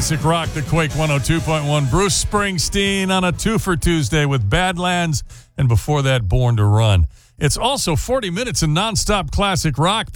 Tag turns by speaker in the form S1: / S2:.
S1: classic rock, the Quake 102.1. Bruce Springsteen on a 2 for Tuesday with Badlands, and before that, Born to Run. It's also 40 minutes of nonstop classic rock.